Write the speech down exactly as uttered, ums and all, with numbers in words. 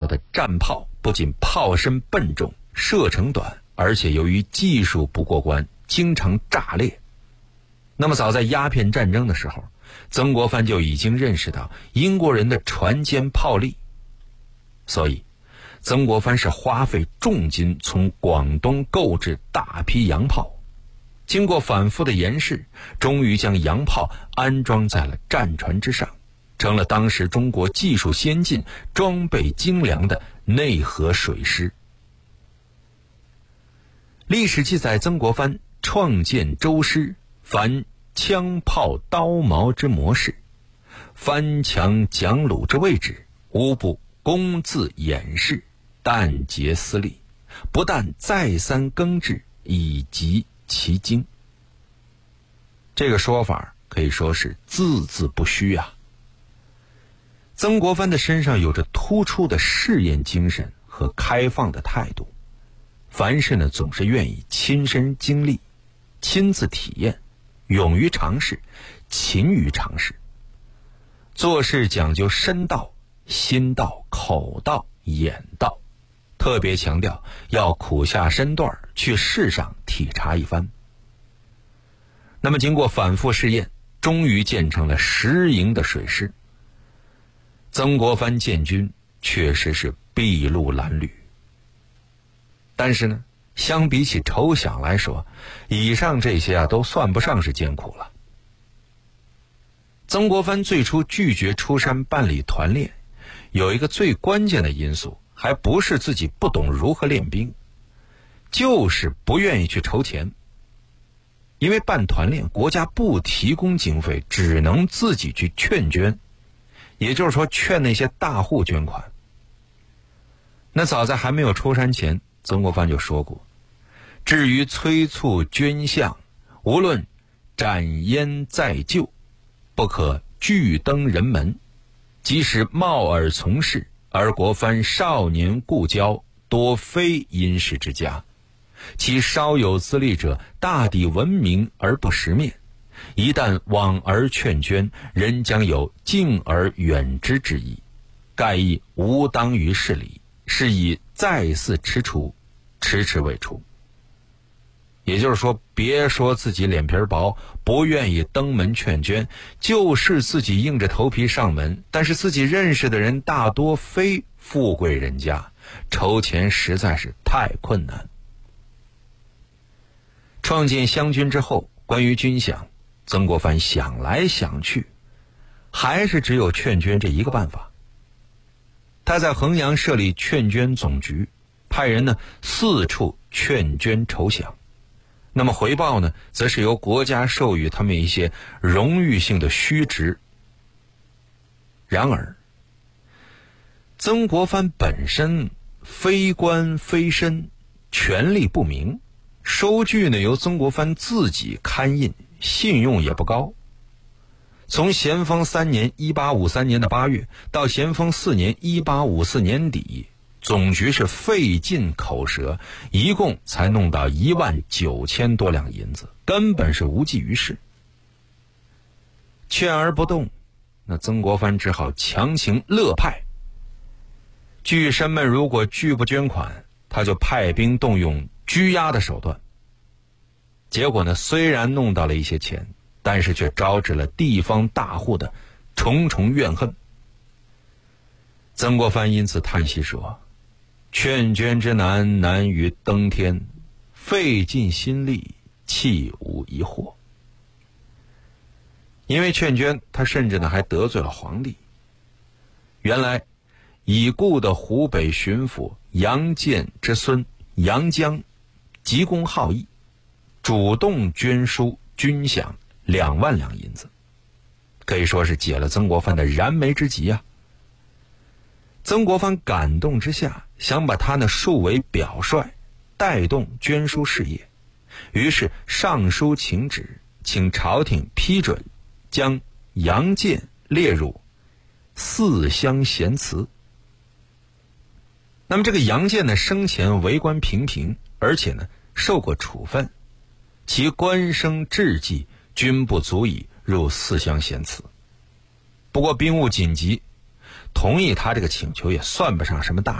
的战炮不仅炮身笨重、射程短，而且由于技术不过关，经常炸裂。那么早在鸦片战争的时候，曾国藩就已经认识到英国人的船坚炮利，所以曾国藩是花费重金从广东购置大批洋炮，经过反复的研试，终于将洋炮安装在了战船之上，成了当时中国技术先进、装备精良的内河水师。历史记载，曾国藩创建舟师，凡枪炮刀矛之模式，翻墙讲弩之位置，无不公自演示，但竭私利，不但再三更制，以及其精。这个说法可以说是字字不虚啊。曾国藩的身上有着突出的试验精神和开放的态度，凡事呢总是愿意亲身经历，亲自体验，勇于尝试，勤于尝试。做事讲究身道、心道、口道、眼道，特别强调要苦下身段去试上体察一番。那么经过反复试验，终于建成了实营的水师。曾国藩建军确实是筚路蓝缕，但是呢，相比起筹饷来说，以上这些啊都算不上是艰苦了。曾国藩最初拒绝出山办理团练，有一个最关键的因素，还不是自己不懂如何练兵，就是不愿意去筹钱。因为办团练，国家不提供经费，只能自己去劝捐，也就是说劝那些大户捐款。那早在还没有出山前，曾国藩就说过，至于催促捐项，无论斩烟再就，不可拒登人门，即使冒而从事，而国藩少年故交，多非殷实之家，其稍有资历者，大抵闻名而不识面，一旦往而劝捐，人将有敬而远之之意，盖亦无当于事理，是以再嗣踟蹰，迟迟未出。也就是说，别说自己脸皮薄，不愿意登门劝捐，就是自己硬着头皮上门，但是自己认识的人大多非富贵人家，筹钱实在是太困难。创建湘军之后，关于军饷，曾国藩想来想去，还是只有劝捐这一个办法。他在衡阳设立劝捐总局，派人呢四处劝捐筹饷，那么回报呢，则是由国家授予他们一些荣誉性的虚职。然而，曾国藩本身非官非绅，权力不明，收据呢由曾国藩自己刊印，信用也不高。从咸丰三年一八五三年的八月到咸丰四年一八五四年底，总局是费尽口舌，一共才弄到一万九千多两银子，根本是无济于事。劝而不动，那曾国藩只好强行勒派。巨绅们如果拒不捐款，他就派兵动用拘押的手段。结果呢，虽然弄到了一些钱，但是却招致了地方大户的重重怨恨。曾国藩因此叹息说，劝捐之难，难于登天，费尽心力，弃无一获。因为劝捐，他甚至呢还得罪了皇帝。原来已故的湖北巡抚杨健之孙杨江急公好义，主动捐书军饷两万两银子，可以说是解了曾国藩的燃眉之急啊。曾国藩感动之下，想把他呢树为表率，带动捐书事业，于是上书请旨，请朝廷批准将杨健列入四乡贤祠。那么这个杨健呢，生前为官平平，而且呢受过处分，其官声志绩均不足以入四乡贤祠。不过兵务紧急，同意他这个请求也算不上什么大